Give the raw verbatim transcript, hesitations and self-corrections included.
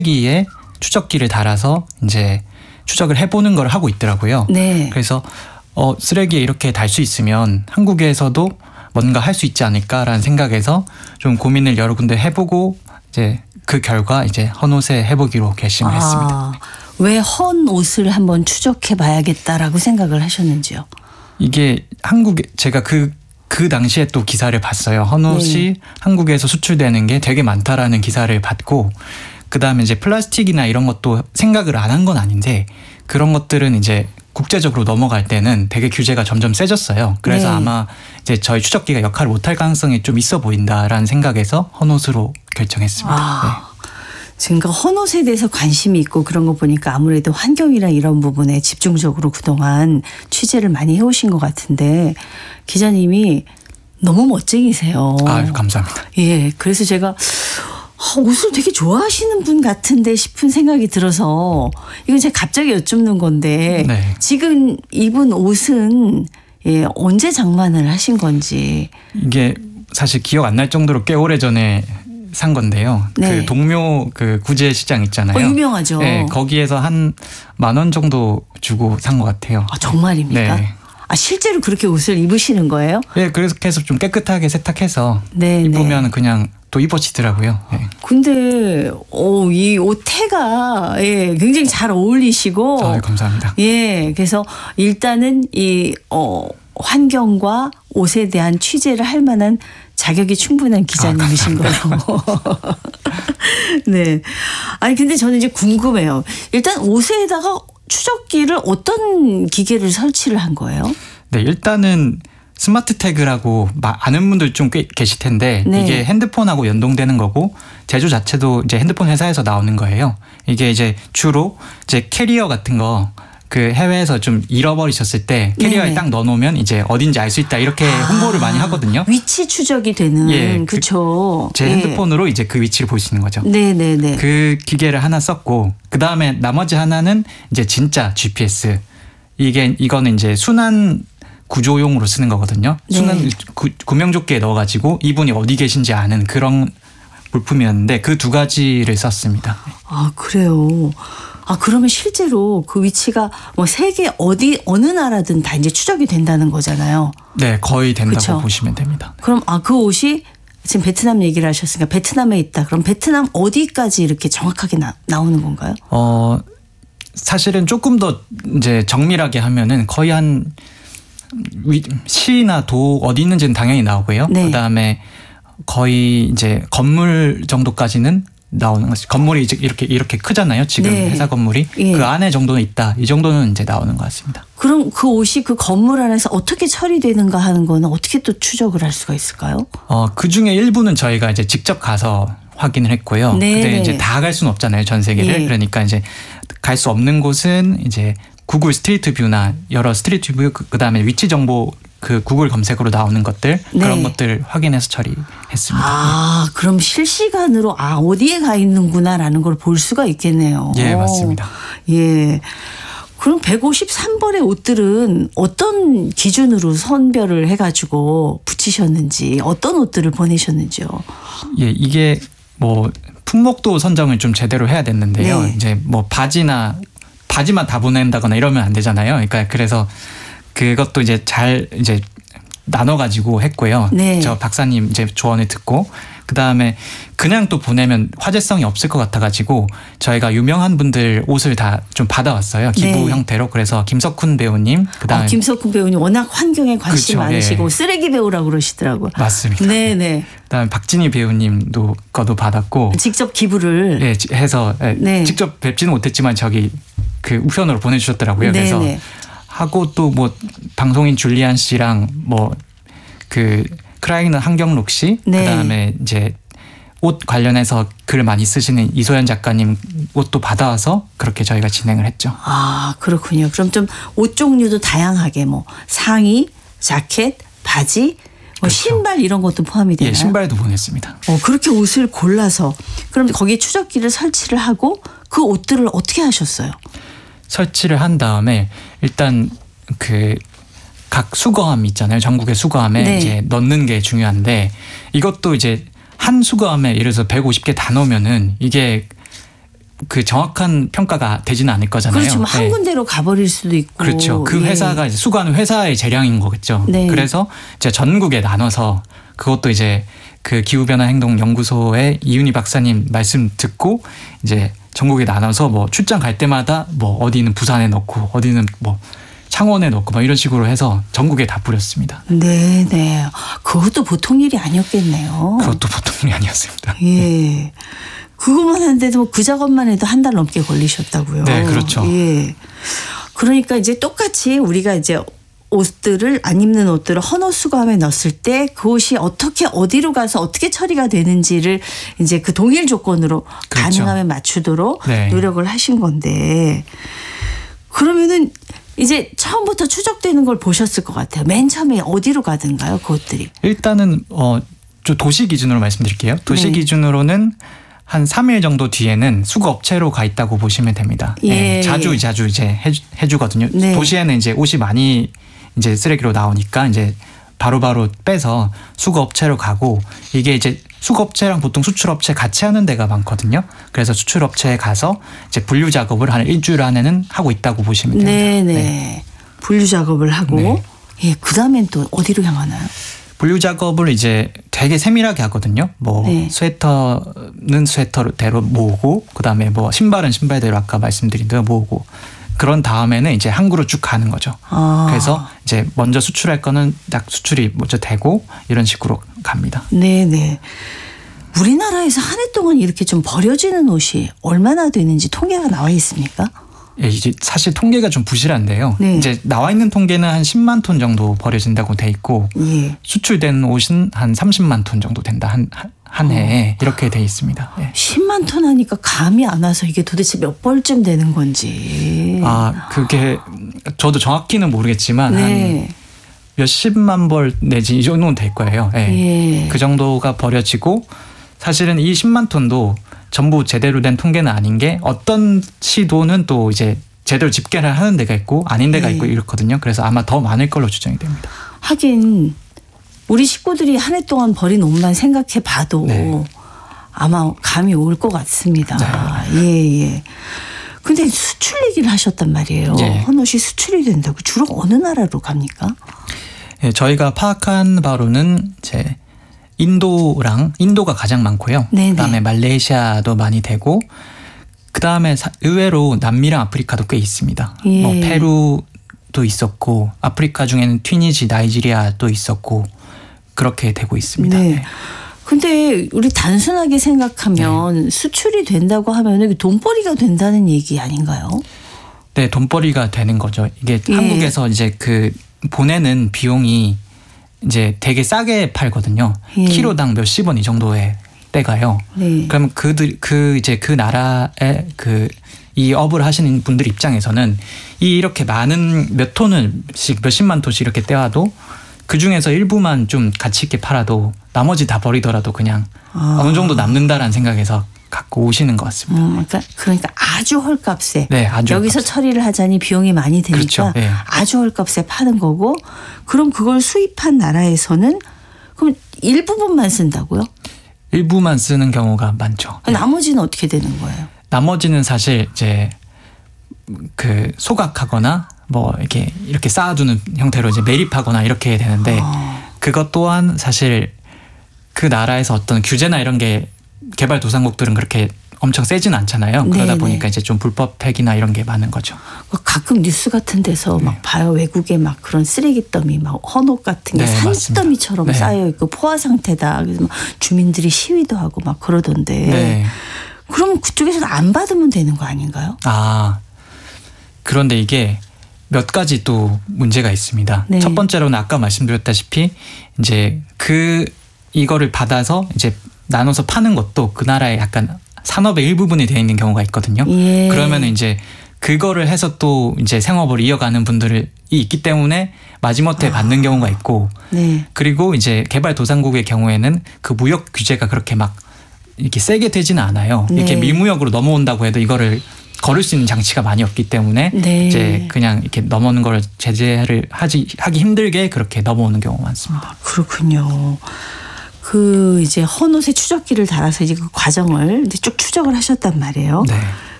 쓰레기에 추적기를 달아서 이제 추적을 해보는 걸 하고 있더라고요. 네. 그래서 어, 쓰레기에 이렇게 달 수 있으면 한국에서도 뭔가 할 수 있지 않을까라는 생각에서 좀 고민을 여러 군데 해보고 이제 그 결과 이제 헌옷에 해보기로 결심을 아, 했습니다. 왜 헌 옷을 한번 추적해봐야겠다라고 생각을 하셨는지요? 이게 한국에 제가 그 그 당시에 또 기사를 봤어요. 헌옷이 네. 한국에서 수출되는 게 되게 많다라는 기사를 봤고, 그 다음에 이제 플라스틱이나 이런 것도 생각을 안 한 건 아닌데 그런 것들은 이제 국제적으로 넘어갈 때는 되게 규제가 점점 세졌어요. 그래서 네. 아마 이제 저희 추적기가 역할을 못할 가능성이 좀 있어 보인다라는 생각에서 헌옷으로 결정했습니다. 아, 네. 지금 그 헌옷에 대해서 관심이 있고 그런 거 보니까 아무래도 환경이랑 이런 부분에 집중적으로 그동안 취재를 많이 해오신 것 같은데 기자님이 너무 멋쟁이세요. 아유, 감사합니다. 예, 그래서 제가 아, 옷을 되게 좋아하시는 분 같은데 싶은 생각이 들어서 이건 제가 갑자기 여쭙는 건데 네. 지금 입은 옷은 예, 언제 장만을 하신 건지. 이게 사실 기억 안 날 정도로 꽤 오래 전에 산 건데요. 네. 그 동묘 그 구제 시장 있잖아요. 어, 유명하죠. 네, 거기에서 한 만 원 정도 주고 산 것 같아요. 아, 정말입니까? 네. 아, 실제로 그렇게 옷을 입으시는 거예요? 네, 그래서 계속 좀 깨끗하게 세탁해서 네, 입으면 네. 그냥 또 입어지더라고요. 네. 근데 어, 이 옷 태가 예, 굉장히 잘 어울리시고 아유, 감사합니다. 예, 그래서 일단은 이 어, 환경과 옷에 대한 취재를 할 만한 자격이 충분한 기자님이신 아, 거예요. 네. 아니 근데 저는 이제 궁금해요. 일단 옷에다가 추적기를 어떤 기계를 설치를 한 거예요? 네, 일단은 스마트 태그라고 아는 분들 좀 꽤 계실 텐데 네. 이게 핸드폰하고 연동되는 거고 제조 자체도 이제 핸드폰 회사에서 나오는 거예요. 이게 이제 주로 이제 캐리어 같은 거 그 해외에서 좀 잃어버리셨을 때 캐리어에 네네. 딱 넣어놓으면 이제 어딘지 알 수 있다 이렇게 홍보를 많이 하거든요. 위치 추적이 되는 예, 그- 그렇죠. 제 핸드폰으로 이제 그 위치를 볼 수 있는 거죠. 네네네. 그 기계를 하나 썼고 그 다음에 나머지 하나는 이제 진짜 지피에스. 이게 이거는 이제 순환 구조용으로 쓰는 거거든요. 네. 순환 구, 구명조끼에 넣어가지고 이분이 어디 계신지 아는 그런 물품이었는데 그 두 가지를 썼습니다. 아, 그래요. 아, 그러면 실제로 그 위치가 뭐 세계 어디 어느 나라든 다 이제 추적이 된다는 거잖아요. 네, 거의 된다고 그쵸. 보시면 됩니다. 그럼 아, 그 옷이 지금 베트남 얘기를 하셨으니까 베트남에 있다. 그럼 베트남 어디까지 이렇게 정확하게 나, 나오는 건가요? 어, 사실은 조금 더 이제 정밀하게 하면은 거의 한 위, 시나 도 어디 있는지는 당연히 나오고요. 네. 그 다음에 거의 이제 건물 정도까지는 나오는 것이 건물이 이제 이렇게 이렇게 크잖아요. 지금 네. 회사 건물이 예. 그 안에 정도는 있다. 이 정도는 이제 나오는 것 같습니다. 그럼 그 옷이 그 건물 안에서 어떻게 처리되는가 하는 거는 어떻게 또 추적을 할 수가 있을까요? 어, 그 중에 일부는 저희가 이제 직접 가서 확인을 했고요. 네. 근데 이제 다 갈 수는 없잖아요. 전 세계를. 예. 그러니까 이제 갈 수 없는 곳은 이제 구글 스트리트 뷰나 여러 스트리트 뷰 그- 그다음에 위치 정보 그 구글 검색으로 나오는 것들 네. 그런 것들 확인해서 처리했습니다. 아, 그럼 실시간으로 아, 어디에 가 있는구나라는 걸 볼 수가 있겠네요. 예, 맞습니다. 예. 그럼 백오십삼 벌의 옷들은 어떤 기준으로 선별을 해가지고 붙이셨는지 어떤 옷들을 보내셨는지요? 예, 이게 뭐 품목도 선정을 좀 제대로 해야 됐는데요. 네. 이제 뭐 바지나 바지만 다 보낸다거나 이러면 안 되잖아요. 그러니까 그래서 그것도 이제 잘 이제 나눠가지고 했고요. 네. 저 박사님 이제 조언을 듣고 그 다음에 그냥 또 보내면 화제성이 없을 것 같아가지고 저희가 유명한 분들 옷을 다 좀 받아왔어요. 기부 네. 형태로. 그래서 김석훈 배우님 그다음에 어, 김석훈 배우님 워낙 환경에 관심 그렇죠. 많으시고 예. 쓰레기 배우라고 그러시더라고요. 맞습니다. 네네. 그다음에 박진희 배우님도 거도 받았고 직접 기부를. 예, 지- 해서 예, 네. 직접 뵙지는 못했지만 저기 그 우편으로 보내주셨더라고요. 그래서 네네. 하고 또 뭐 방송인 줄리안 씨랑 뭐 그 크라이너 한경록 씨 네. 그다음에 이제 옷 관련해서 글 많이 쓰시는 이소연 작가님 옷도 받아와서 그렇게 저희가 진행을 했죠. 아, 그렇군요. 그럼 좀 옷 종류도 다양하게 뭐 상의, 자켓, 바지, 뭐 그렇죠. 신발 이런 것도 포함이 되나요? 예, 신발도 보냈습니다. 어, 그렇게 옷을 골라서 그럼 거기에 추적기를 설치를 하고 그 옷들을 어떻게 하셨어요? 설치를 한 다음에 일단 그 각 수거함 있잖아요. 전국의 수거함에 네. 이제 넣는 게 중요한데 이것도 이제 한 수거함에 예를 들어서 백오십 개 다 넣으면은 이게 그 정확한 평가가 되지는 않을 거잖아요. 그렇죠. 뭐 한 네. 군데로 가버릴 수도 있고. 그렇죠. 그 회사가 예. 이제 수거하는 회사의 재량인 거겠죠. 네. 그래서 이제 전국에 나눠서 그것도 이제 그 기후변화 행동 연구소의 이윤희 박사님 말씀 듣고 이제 전국에 나눠서 뭐 출장 갈 때마다 뭐 어디는 부산에 넣고 어디는 뭐 창원에 넣고 막 이런 식으로 해서 전국에 다 뿌렸습니다. 네, 네. 그것도 보통 일이 아니었겠네요. 그것도 보통 일이 아니었습니다. 예. 그것만 하는데도 그 작업만 해도 한 달 넘게 걸리셨다고요. 네, 그렇죠. 예. 그러니까 이제 똑같이 우리가 이제 옷들을 안 입는 옷들을 헌옷 수거함에 넣었을 때 그 옷이 어떻게 어디로 가서 어떻게 처리가 되는지를 이제 그 동일 조건으로 그렇죠. 가능하면 맞추도록 네. 노력을 하신 건데 그러면은 이제 처음부터 추적되는 걸 보셨을 것 같아요. 맨 처음에 어디로 가든가요, 그 옷들이? 일단은 어, 저 도시 기준으로 말씀드릴게요. 도시 네. 기준으로는 한 삼 일 정도 뒤에는 수거 업체로 가 있다고 보시면 됩니다. 예. 네, 자주 자주 이제 해주, 해주거든요. 네. 도시에는 이제 옷이 많이 이제 쓰레기로 나오니까 이제 바로바로 빼서 수거 업체로 가고 이게 이제 수거 업체랑 보통 수출 업체 같이 하는 데가 많거든요. 그래서 수출 업체에 가서 이제 분류 작업을 한 일주일 안에는 하고 있다고 보시면 됩니다. 네네. 네. 분류 작업을 하고 네. 예, 그 다음엔 또 어디로 향하나요? 분류 작업을 이제 되게 세밀하게 하거든요. 뭐 네. 스웨터는 스웨터대로 모으고 그다음에 뭐 신발은 신발대로 아까 말씀드린 대로 모으고 그런 다음에는 이제 항구로 쭉 가는 거죠. 아. 그래서 이제 먼저 수출할 거는 딱 수출이 먼저 되고 이런 식으로 갑니다. 네네. 우리나라에서 한 해 동안 이렇게 좀 버려지는 옷이 얼마나 되는지 통계가 나와 있습니까? 예, 이제 사실 통계가 좀 부실한데요. 네. 이제 나와 있는 통계는 한 십만 톤 정도 버려진다고 돼 있고 예. 수출된 옷은 한 삼십만 톤 정도 된다 한 한 해에 이렇게 돼 있습니다. 예. 십만 톤 하니까 감이 안 와서 이게 도대체 몇 벌쯤 되는 건지. 아 그게 저도 정확히는 모르겠지만 네. 한 몇십만 벌 내지 이 정도는 될 거예요. 예. 예. 그 정도가 버려지고 사실은 이 십만 톤도 전부 제대로 된 통계는 아닌 게 어떤 시도는 또 이제 제대로 집계를 하는 데가 있고 아닌 데가 네. 있고 이렇거든요. 그래서 아마 더 많을 걸로 추정이 됩니다. 하긴 우리 식구들이 한 해 동안 버린 옷만 생각해 봐도 네. 아마 감이 올 것 같습니다. 네. 예, 예. 근데 수출 얘기를 하셨단 말이에요. 예. 헌옷이 수출이 된다고. 주로 어느 나라로 갑니까? 예, 저희가 파악한 바로는 이제 인도랑 인도가 가장 많고요. 네네. 그다음에 말레이시아도 많이 되고 그다음에 사, 의외로 남미랑 아프리카도 꽤 있습니다. 예. 뭐 페루도 있었고 아프리카 중에는 튀니지, 나이지리아도 있었고 그렇게 되고 있습니다. 네. 네. 근데 우리 단순하게 생각하면 수출이 된다고 하면 돈벌이가 된다는 얘기 아닌가요? 네, 돈벌이가 되는 거죠. 이게 예. 한국에서 이제 그 보내는 비용이 이제 되게 싸게 팔거든요. 예. 키로당 몇십 원 이 정도의 때가요. 네. 그럼 그들 그 이제 그 나라의 그 이 업을 하시는 분들 입장에서는 이 이렇게 많은 몇 톤을씩 몇십만 톤씩 이렇게 떼와도 그 중에서 일부만 좀 가치 있게 팔아도 나머지 다 버리더라도 그냥 아. 어느 정도 남는다라는 생각에서 갖고 오시는 것 같습니다. 음, 그러니까, 그러니까 아주 헐값에 네, 아주 여기서 헐값에. 처리를 하자니 비용이 많이 드니까 그렇죠. 네. 아주 헐값에 파는 거고 그럼 그걸 수입한 나라에서는 그럼 일부분만 쓴다고요? 일부만 쓰는 경우가 많죠. 네. 나머지는 어떻게 되는 거예요? 나머지는 사실 이제 그 소각하거나 뭐 이렇게 이렇게 쌓아두는 형태로 이제 매립하거나 이렇게 되는데 아. 그것 또한 사실 그 나라에서 어떤 규제나 이런 게 개발도상국들은 그렇게 엄청 세진 않잖아요. 그러다 네네. 보니까 이제 좀 불법 폐기나 이런 게 많은 거죠. 가끔 뉴스 같은 데서 네. 막 봐요. 외국에 막 그런 쓰레기 더미 막 헌옷 같은 게 네, 산더미처럼 맞습니다. 네. 쌓여 있고 포화 상태다. 그래서 막 주민들이 시위도 하고 막 그러던데. 네. 그럼 그쪽에서는 안 받으면 되는 거 아닌가요? 아 그런데 이게 몇 가지 또 문제가 있습니다. 네. 첫 번째로는 아까 말씀드렸다시피 이제 그 이거를 받아서 이제 나눠서 파는 것도 그 나라의 약간 산업의 일부분이 되어 있는 경우가 있거든요. 예. 그러면 이제 그거를 해서 또 이제 생업을 이어가는 분들이 있기 때문에 마지못해 아. 받는 경우가 있고 네. 그리고 이제 개발도상국의 경우에는 그 무역 규제가 그렇게 막 이렇게 세게 되지는 않아요. 네. 이렇게 밀무역으로 넘어온다고 해도 이거를 걸을 수 있는 장치가 많이 없기 때문에 네. 이제 그냥 이렇게 넘어오는 걸 제재를 하지 하기 힘들게 그렇게 넘어오는 경우가 많습니다. 그렇군요. 그 이제 헌옷에 추적기를 달아서 이제 그 과정을 이제 쭉 추적을 하셨단 말이에요. 네.